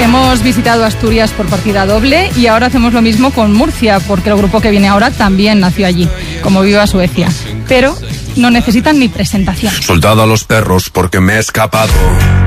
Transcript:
hemos visitado Asturias por partida doble y ahora hacemos lo mismo con Murcia, porque el grupo que viene ahora también nació allí, como Viva Suecia. Pero no necesitan ni presentación. Soldado a los perros porque me he escapado.